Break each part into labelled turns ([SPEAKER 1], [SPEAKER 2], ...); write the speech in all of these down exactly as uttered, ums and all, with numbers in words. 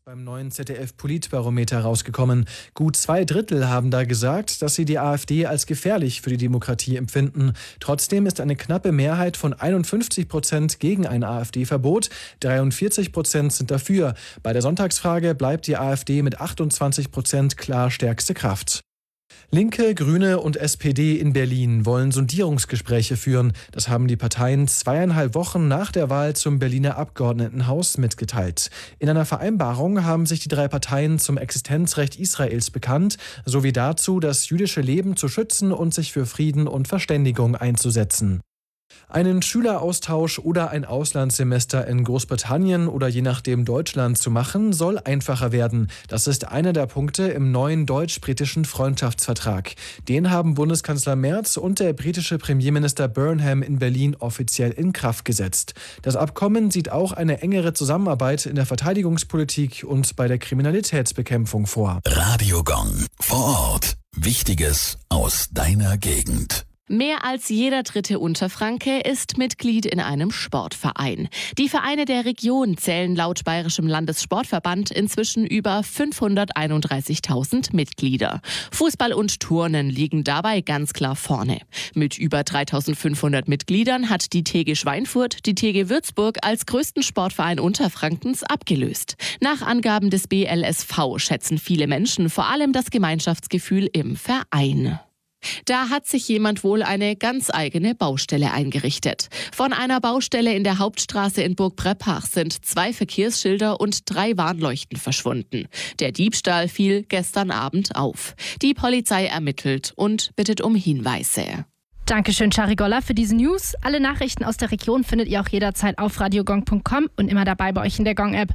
[SPEAKER 1] Beim neuen Z D F-Politbarometer rausgekommen. Gut zwei Drittel haben da gesagt, dass sie die AfD als gefährlich für die Demokratie empfinden. Trotzdem ist eine knappe Mehrheit von einundfünfzig Prozent gegen ein AfD-Verbot. dreiundvierzig Prozent sind dafür. Bei der Sonntagsfrage bleibt die AfD mit achtundzwanzig Prozent klar stärkste Kraft. Linke, Grüne und S P D in Berlin wollen Sondierungsgespräche führen. Das haben die Parteien zweieinhalb Wochen nach der Wahl zum Berliner Abgeordnetenhaus mitgeteilt. In einer Vereinbarung haben sich die drei Parteien zum Existenzrecht Israels bekannt, sowie dazu, das jüdische Leben zu schützen und sich für Frieden und Verständigung einzusetzen. Einen Schüleraustausch oder ein Auslandssemester in Großbritannien oder je nachdem Deutschland zu machen, soll einfacher werden. Das ist einer der Punkte im neuen deutsch-britischen Freundschaftsvertrag. Den haben Bundeskanzler Merz und der britische Premierminister Burnham in Berlin offiziell in Kraft gesetzt. Das Abkommen sieht auch eine engere Zusammenarbeit in der Verteidigungspolitik und bei der Kriminalitätsbekämpfung vor.
[SPEAKER 2] Radio Gong. Vor Ort. Wichtiges aus deiner Gegend.
[SPEAKER 3] Mehr als jeder dritte Unterfranke ist Mitglied in einem Sportverein. Die Vereine der Region zählen laut Bayerischem Landessportverband inzwischen über fünfhunderteinunddreißigtausend Mitglieder. Fußball und Turnen liegen dabei ganz klar vorne. Mit über dreitausendfünfhundert Mitgliedern hat die T G Schweinfurt die T G Würzburg als größten Sportverein Unterfrankens abgelöst. Nach Angaben des B L S V schätzen viele Menschen vor allem das Gemeinschaftsgefühl im Verein. Da hat sich jemand wohl eine ganz eigene Baustelle eingerichtet. Von einer Baustelle in der Hauptstraße in Burg-Breppach sind zwei Verkehrsschilder und drei Warnleuchten verschwunden. Der Diebstahl fiel gestern Abend auf. Die Polizei ermittelt und bittet um Hinweise.
[SPEAKER 4] Dankeschön, Charigolla, für diese News. Alle Nachrichten aus der Region findet ihr auch jederzeit auf radiogong punkt com und immer dabei bei euch in der Gong-App.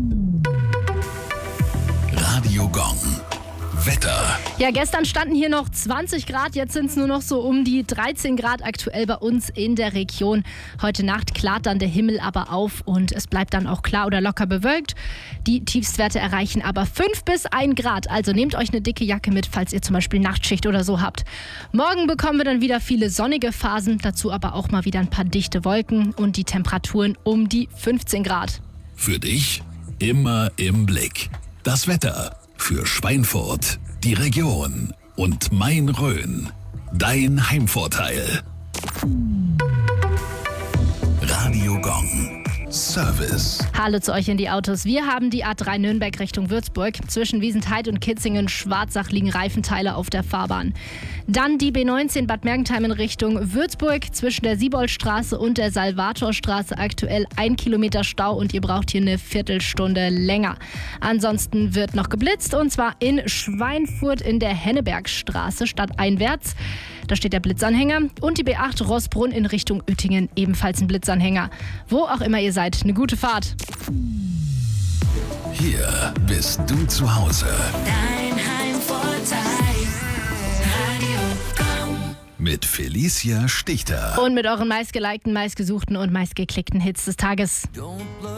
[SPEAKER 2] Radio Gong. Wetter.
[SPEAKER 4] Ja, gestern standen hier noch zwanzig Grad, jetzt sind es nur noch so um die dreizehn Grad aktuell bei uns in der Region. Heute Nacht klart dann der Himmel aber auf und es bleibt dann auch klar oder locker bewölkt. Die Tiefstwerte erreichen aber fünf bis ein Grad, also nehmt euch eine dicke Jacke mit, falls ihr zum Beispiel Nachtschicht oder so habt. Morgen bekommen wir dann wieder viele sonnige Phasen, dazu aber auch mal wieder ein paar dichte Wolken und die Temperaturen um die fünfzehn Grad.
[SPEAKER 2] Für dich immer im Blick. Das Wetter für Schweinfurt, die Region und Main-Rhön. Dein Heimvorteil. Radio Gong. Service.
[SPEAKER 4] Hallo zu euch in die Autos. Wir haben die A drei Nürnberg Richtung Würzburg. Zwischen Wiesentheid und Kitzingen-Schwarzach liegen Reifenteile auf der Fahrbahn. Dann die B neunzehn Bad Mergentheim in Richtung Würzburg. Zwischen der Sieboldstraße und der Salvatorstraße aktuell ein Kilometer Stau und ihr braucht hier eine Viertelstunde länger. Ansonsten wird noch geblitzt und zwar in Schweinfurt in der Hennebergstraße stadteinwärts. Da steht der Blitzanhänger und die B acht Rossbrunn in Richtung Uettingen ebenfalls ein Blitzanhänger. Wo auch immer ihr seid, eine gute Fahrt.
[SPEAKER 2] Hier bist du zu Hause.
[SPEAKER 5] Dein Heimvorteil. Radio Gong.
[SPEAKER 2] Mit Felicia Stichter.
[SPEAKER 4] Und mit euren meistgelikten, meistgesuchten und meistgeklickten Hits des Tages.